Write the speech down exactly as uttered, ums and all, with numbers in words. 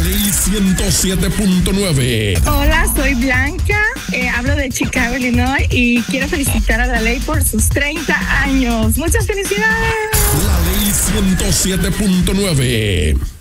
Ley ciento siete punto nueve. Hola, soy Blanca, eh, hablo de Chicago, Illinois, y quiero felicitar a la ley por sus treinta años. ¡Muchas felicidades! La Ley ciento siete punto nueve.